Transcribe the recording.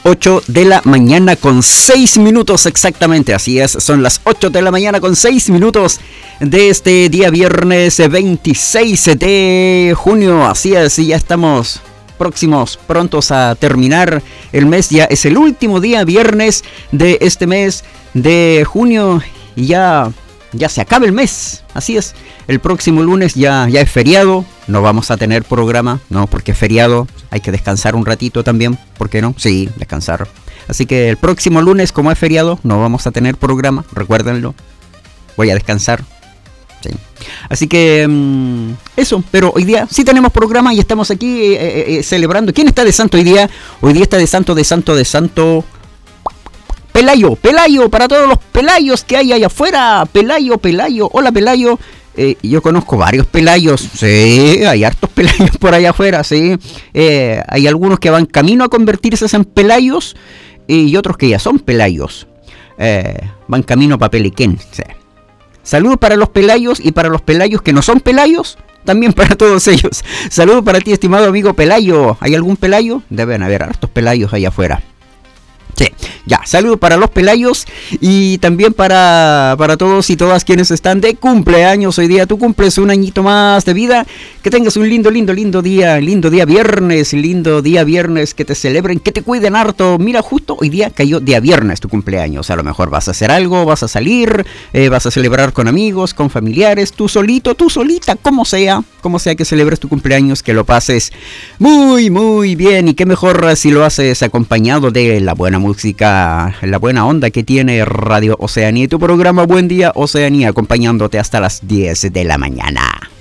8 de la mañana con 6 minutos exactamente, así es, son las 8 de la mañana con 6 minutos de este día viernes 26 de junio, así es, y ya estamos prontos a terminar el mes, ya es el último día viernes de este mes de junio y ya se acaba el mes, así es, el próximo lunes ya es feriado, no vamos a tener programa, no, porque es feriado, hay que descansar un ratito también, ¿por qué no? Sí, descansar. Así que el próximo lunes, como es feriado, no vamos a tener programa, recuérdenlo, voy a descansar. Sí. Así que eso, pero hoy día sí tenemos programa y estamos aquí celebrando. ¿Quién está de santo hoy día? Hoy día está de santo Pelayo, para todos los Pelayos que hay allá afuera. Pelayo, hola Pelayo. Yo conozco varios Pelayos, sí, hay hartos Pelayos por allá afuera, sí. Hay algunos que van camino a convertirse en Pelayos y otros que ya son Pelayos. Van camino para Peliquén, sí. Saludos para los Pelayos y para los Pelayos que no son Pelayos, también para todos ellos. Saludos para ti, estimado amigo Pelayo. ¿Hay algún Pelayo? Deben haber hartos Pelayos allá afuera. Sí, ya, saludos para los Pelayos y también para todos y todas quienes están de cumpleaños. Hoy día tú cumples un añito más de vida. Que tengas un lindo día viernes, que te celebren, que te cuiden harto. Mira, justo hoy día cayó día viernes tu cumpleaños. A lo mejor vas a hacer algo, vas a salir, vas a celebrar con amigos, con familiares, tú solito, tú solita, como sea que celebres tu cumpleaños, que lo pases muy, muy bien. Y qué mejor si lo haces acompañado de la buena música, la buena onda que tiene Radio Oceanía y tu programa Buen Día Oceanía, acompañándote hasta las 10 de la mañana.